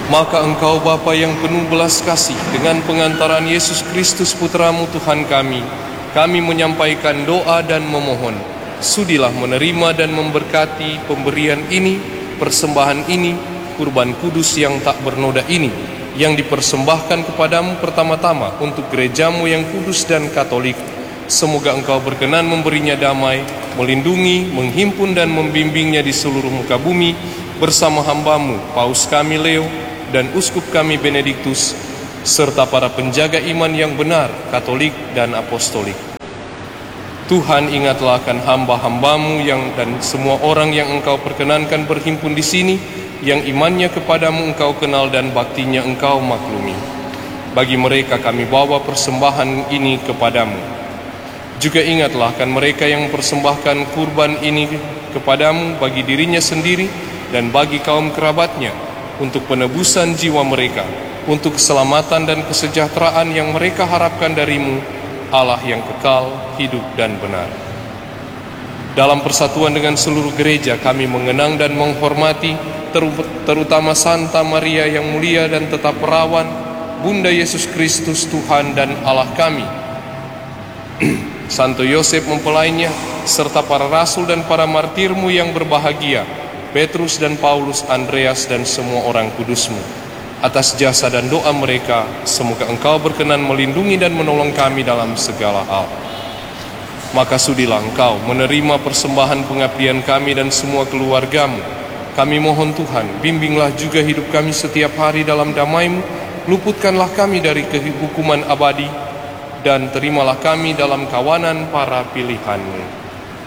Maka Engkau Bapa yang penuh belas kasih, dengan pengantaran Yesus Kristus Putra-Mu Tuhan kami menyampaikan doa dan memohon, sudilah menerima dan memberkati pemberian ini, persembahan ini, kurban kudus yang tak bernoda ini, yang dipersembahkan kepadamu pertama-tama untuk gerejamu yang kudus dan katolik. Semoga Engkau berkenan memberinya damai, melindungi, menghimpun dan membimbingnya di seluruh muka bumi, bersama hamba-Mu, Paus kami Leo, dan Uskup kami Benediktus, serta para penjaga iman yang benar, katolik dan apostolik. Tuhan, ingatlah akan hamba-hamba-Mu dan semua orang yang Engkau perkenankan berhimpun di sini, yang imannya kepadamu Engkau kenal dan baktinya Engkau maklumi. Bagi mereka kami bawa persembahan ini kepadamu. Juga ingatlah akan mereka yang mempersembahkan kurban ini kepadamu bagi dirinya sendiri dan bagi kaum kerabatnya, untuk penebusan jiwa mereka, untuk keselamatan dan kesejahteraan yang mereka harapkan darimu, Allah yang kekal, hidup dan benar. Dalam persatuan dengan seluruh gereja kami mengenang dan menghormati terutama Santa Maria yang mulia dan tetap perawan, Bunda Yesus Kristus Tuhan dan Allah kami, Santo Yosef mempelainya, serta para rasul dan para martir-Mu yang berbahagia, Petrus dan Paulus, Andreas dan semua orang kudus-Mu. Atas jasa dan doa mereka, semoga Engkau berkenan melindungi dan menolong kami dalam segala hal. Maka sudilah Engkau menerima persembahan pengabdian kami dan semua keluarga-Mu. Kami mohon Tuhan, bimbinglah juga hidup kami setiap hari dalam damai-Mu, luputkanlah kami dari kehukuman abadi, dan terimalah kami dalam kawanan para pilihan-Mu.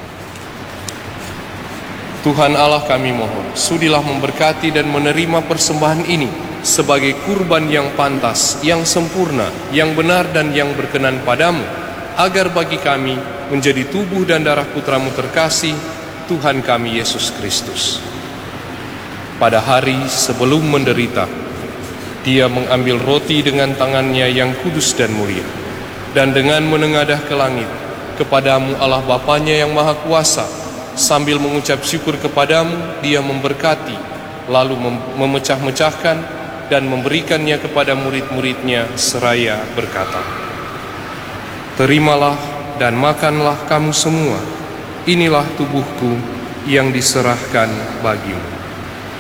Tuhan Allah kami mohon, sudilah memberkati dan menerima persembahan ini sebagai kurban yang pantas, yang sempurna, yang benar dan yang berkenan padamu, agar bagi kami menjadi tubuh dan darah Putra-Mu terkasih, Tuhan kami Yesus Kristus. Pada hari sebelum menderita, Dia mengambil roti dengan tangannya yang kudus dan mulia, dan dengan menengadah ke langit, kepadamu Allah Bapanya yang Maha Kuasa, sambil mengucap syukur kepadamu, Dia memberkati, lalu memecah-mecahkan dan memberikannya kepada murid-muridnya seraya berkata, "Terimalah dan makanlah kamu semua, inilah tubuhku yang diserahkan bagimu."